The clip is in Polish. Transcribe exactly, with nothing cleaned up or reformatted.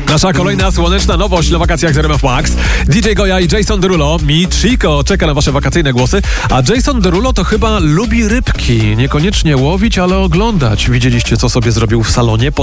Nasza kolejna słoneczna nowość na wakacjach z R M F Max. D J Goja i Jason Derulo. Mi Chico czeka na wasze wakacyjne głosy. A Jason Derulo to chyba lubi rybki. Niekoniecznie łowić, ale oglądać. Widzieliście, co sobie zrobił w salonie?